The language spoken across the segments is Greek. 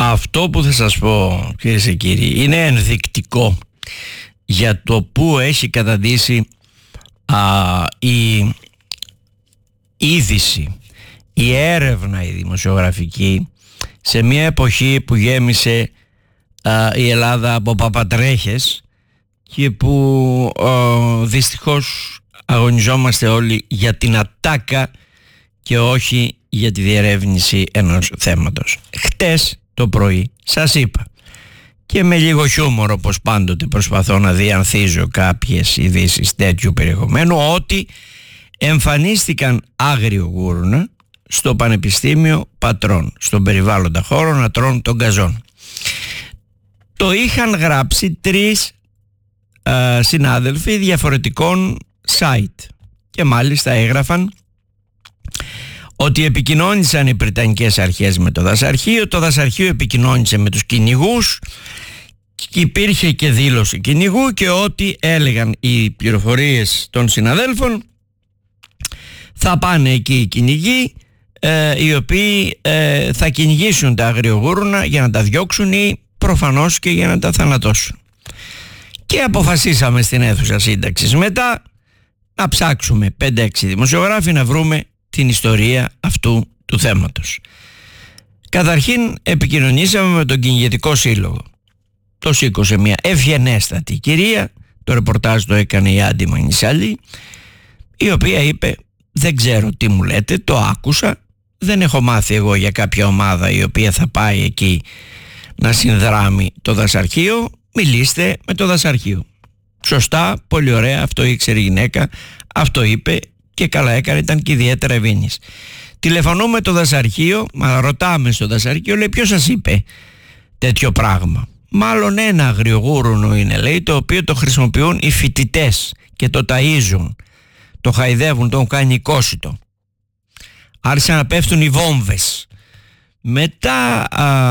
Αυτό που θα σας πω, κυρίες και κύριοι, είναι ενδεικτικό για το που έχει καταντήσει η είδηση, η έρευνα η δημοσιογραφική σε μια εποχή που γέμισε η Ελλάδα από παπατρέχες και που δυστυχώς αγωνιζόμαστε όλοι για την ατάκα και όχι για τη διερεύνηση ενός θέματος. Χτες το πρωί σας είπα, και με λίγο χιούμορ όπως πάντοτε προσπαθώ να διανθίζω κάποιες ειδήσεις τέτοιου περιεχομένου, ότι εμφανίστηκαν άγριο-γούρνα στο Πανεπιστήμιο Πατρών, στον περιβάλλοντα χώρο, να τρώνε τον γκαζόν. Το είχαν γράψει 3 συνάδελφοι διαφορετικών site και μάλιστα έγραφαν ότι επικοινώνησαν οι Βρετανικές αρχές με το δασαρχείο, το δασαρχείο επικοινώνησε με τους κυνηγούς και υπήρχε και δήλωση κυνηγού, και ό,τι έλεγαν οι πληροφορίες των συναδέλφων θα πάνε εκεί οι κυνηγοί, οι οποίοι θα κυνηγήσουν τα αγριογούρνα για να τα διώξουν ή προφανώς και για να τα θανατώσουν. Και αποφασίσαμε στην αίθουσα σύνταξης μετά να ψάξουμε 5-6 δημοσιογράφοι να βρούμε την ιστορία αυτού του θέματος. Καταρχήν επικοινωνήσαμε με τον Κυνηγετικό Σύλλογο. Το σήκωσε μια ευγενέστατη κυρία, το ρεπορτάζ το έκανε η Άντι Μανισάλη, η οποία είπε: δεν ξέρω τι μου λέτε, το άκουσα, δεν έχω μάθει εγώ για κάποια ομάδα η οποία θα πάει εκεί να συνδράμει το δασαρχείο, μιλήστε με το δασαρχείο. Σωστά, πολύ ωραία, αυτό ήξερε η γυναίκα, αυτό είπε και καλά έκανε, ήταν και ιδιαίτερα ευγενής. Τηλεφωνούμε το δασαρχείο, μα ρωτάμε στο δασαρχείο, λέει: ποιος σας είπε τέτοιο πράγμα? Μάλλον ένα αγριογούρουνο είναι, λέει, το οποίο το χρησιμοποιούν οι φοιτητές και το ταΐζουν, το χαϊδεύουν, τον κάνει κόσιτο. Άρχισαν να πέφτουν οι βόμβες. Μετά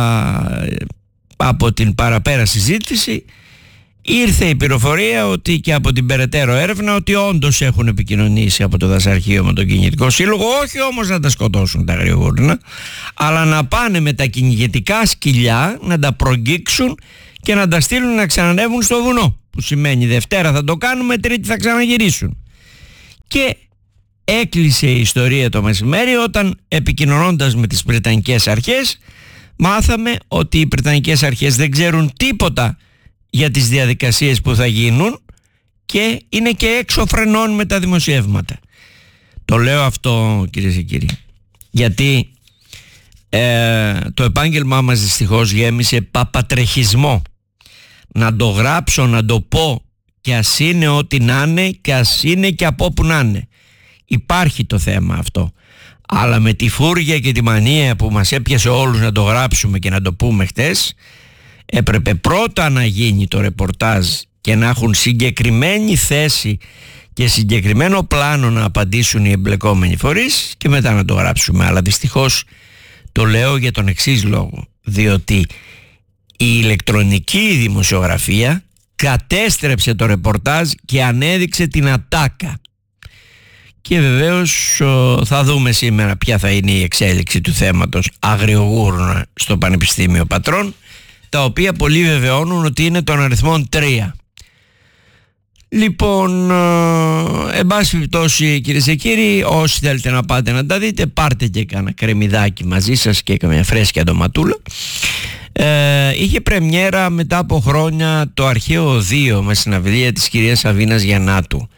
από την παραπέρα συζήτηση ήρθε η πληροφορία ότι και από την περαιτέρω έρευνα ότι όντως έχουν επικοινωνήσει από το δασαρχείο με τον Κυνηγετικό Σύλλογο, όχι όμως να τα σκοτώσουν τα αγριογούρνα, αλλά να πάνε με τα κυνηγετικά σκυλιά να τα προγγίξουν και να τα στείλουν να ξανανεύουν στο βουνό, που σημαίνει Δευτέρα θα το κάνουμε, Τρίτη θα ξαναγυρίσουν. Και έκλεισε η ιστορία το μεσημέρι όταν, επικοινωνώντας με τις Βρετανικές αρχές, μάθαμε ότι οι Βρετανικές αρχές δεν ξέρουν τίποτα για τις διαδικασίες που θα γίνουν και είναι και έξω φρενών με τα δημοσιεύματα. Το λέω αυτό, κυρίες και κύριοι, γιατί το επάγγελμά μας δυστυχώς γέμισε παπατρεχισμό. Να το γράψω, να το πω, και ας είναι ό,τι να είναι και ας είναι και από όπου να είναι. Υπάρχει το θέμα αυτό, αλλά με τη φούρια και τη μανία που μας έπιασε όλους να το γράψουμε και να το πούμε χτες, έπρεπε πρώτα να γίνει το ρεπορτάζ και να έχουν συγκεκριμένη θέση και συγκεκριμένο πλάνο να απαντήσουν οι εμπλεκόμενοι φορείς και μετά να το γράψουμε. Αλλά δυστυχώς το λέω για τον εξής λόγο, διότι η ηλεκτρονική δημοσιογραφία κατέστρεψε το ρεπορτάζ και ανέδειξε την ατάκα. Και βεβαίως θα δούμε σήμερα ποια θα είναι η εξέλιξη του θέματος αγριογούρνα στο Πανεπιστήμιο Πατρών, τα οποία πολλοί βεβαιώνουν ότι είναι των αριθμών 3. Λοιπόν, εν πάση περιπτώσει, κυρίες και κύριοι, όσοι θέλετε να πάτε να τα δείτε, πάρτε και κάνα κρεμμυδάκι μαζί σας και καμιά φρέσκια ντοματούλα. Είχε πρεμιέρα μετά από χρόνια το αρχαίο 2 με συναυλία της κυρίας Σαβίνας Γιαννάτου.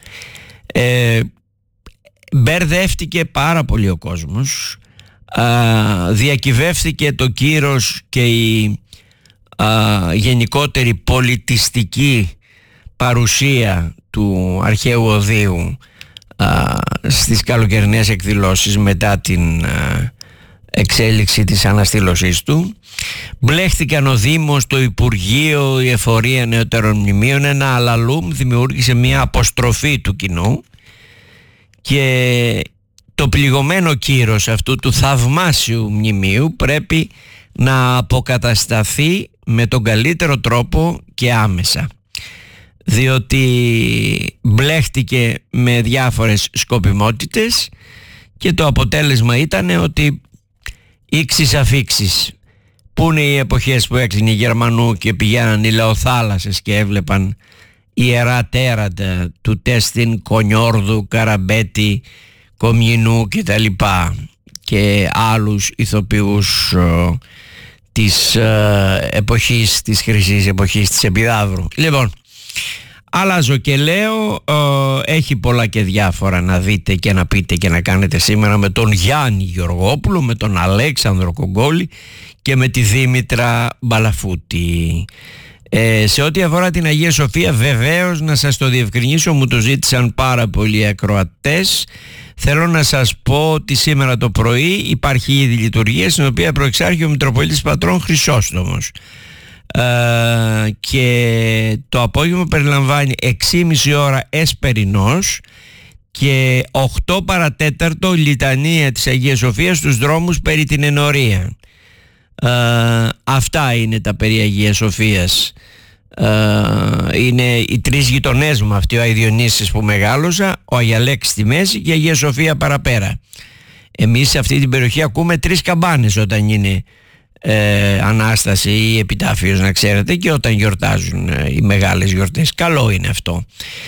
Μπερδεύτηκε πάρα πολύ ο κόσμος, διακυβεύτηκε το κύρος και η γενικότερη πολιτιστική παρουσία του αρχαίου οδείου στις καλοκαιρινές εκδηλώσεις μετά την εξέλιξη της αναστήλωσής του. Μπλέχτηκαν ο Δήμος, το Υπουργείο, η Εφορία Νεωτερών Μνημείων. Ένα αλαλούμ δημιούργησε μια αποστροφή του κοινού και το πληγωμένο κύρος αυτού του θαυμάσιου μνημείου πρέπει να αποκατασταθεί με τον καλύτερο τρόπο και άμεσα, διότι μπλέχτηκε με διάφορες σκοπιμότητες και το αποτέλεσμα ήταν ότι ήξεις αφήξεις. Πού είναι οι εποχές που έκλεινε η Γερμανού και πηγαίναν οι λαοθάλασσες και έβλεπαν ιερά τέρατα του Τέστιν, Κονιόρδου, Καραμπέτη, Κομινού και τα λοιπά και άλλους ηθοποιούς της εποχής, της χρυσής εποχής της Επιδαύρου. Λοιπόν, αλλάζω και λέω, έχει πολλά και διάφορα να δείτε και να πείτε και να κάνετε σήμερα με τον Γιάννη Γεωργόπουλο, με τον Αλέξανδρο Κογκόλη και με τη Δήμητρα Μπαλαφούτη. Σε ό,τι αφορά την Αγία Σοφία, βεβαίως να σας το διευκρινίσω, μου το ζήτησαν πάρα πολλοί ακροατές. Θέλω να σας πω ότι σήμερα το πρωί υπάρχει ήδη λειτουργία στην οποία προεξάρχει ο Μητροπολίτης Πατρών Χρυσόστομος. Και το απόγευμα περιλαμβάνει 6,5 ώρα εσπερινός και 8 παρατέταρτο λιτανία της Αγίας Σοφίας στους δρόμους περί την Ενορία. Αυτά είναι τα περί Αγίας Σοφίας. Είναι οι τρεις γειτονές μου αυτοί, ο Αηδιονύσης που μεγάλωσα, ο Αγιαλέξης στη μέση και η Αγία Σοφία παραπέρα. Εμείς σε αυτή την περιοχή ακούμε 3 καμπάνες όταν είναι Ανάσταση ή Επιτάφιος, να ξέρετε, και όταν γιορτάζουν οι μεγάλες γιορτές. Καλό είναι αυτό.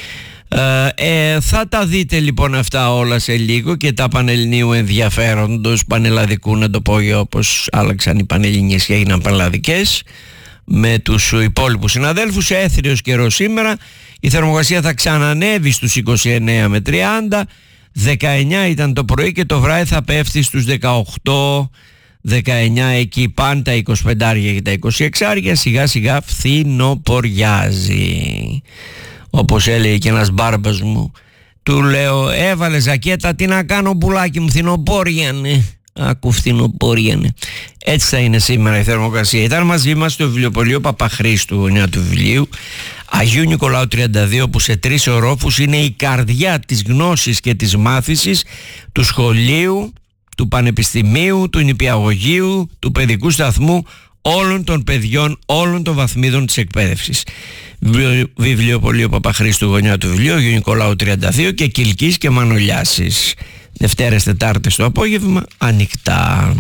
Θα τα δείτε λοιπόν αυτά όλα σε λίγο και τα πανελληνίου ενδιαφέροντος, πανελλαδικού να το πω, όπως άλλαξαν οι πανελληνίες και έγιναν πανελλαδικές, με τους υπόλοιπους συναδέλφους. Σε έθριος καιρό σήμερα, η θερμοκρασία θα ξανανεύει στους 29 με 30, 19 ήταν το πρωί και το βράδυ θα πέφτει στους 18, 19 εκεί, πάνε τα 25 και τα 26, σιγά σιγά φθινοποριάζει. Όπως έλεγε και ένας μπάρμπας μου, του λέω έβαλε ζακέτα, τι να κάνω πουλάκι μου, φθινοποριανε. Άκου, φθινοποριανε. Έτσι θα είναι σήμερα η θερμοκρασία. Ήταν μαζί μας στο βιβλιοπωλείο Παπαχρήστου, γωνιά του βιβλίου, Αγίου Νικολάου 32, που σε 3 ορόφους είναι η καρδιά της γνώσης και της μάθησης, του σχολείου, του πανεπιστημίου, του νηπιαγωγείου, του παιδικού σταθμού, όλων των παιδιών, όλων των βαθμίδων της εκπαίδευσης. Βιβλιοπωλείο Παπαχρήστου, γωνιά του βιβλίου, Αγίου Νικολάου 32 και Κιλκής και Μανολιάσης. Δευτέρες, Τετάρτες το απόγευμα ανοιχτά.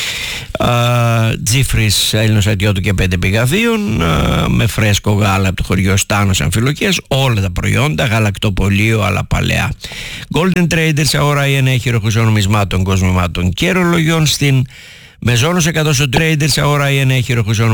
Τζίφρις Έλληνος Ατιώτου και 5 πηγαδίων, με φρέσκο γάλα από το χωριό Στάνος Αμφιλοκίας, όλα τα προϊόντα, γαλακτοπωλείο αλλά παλαιά. Golden Traders, αγορά η ενέχει χειροχουσών νομισμάτων, κοσμημάτων και ρολογιών στην Μεζόνος 100 Traders, αγορά η ενέχει χειροχουσών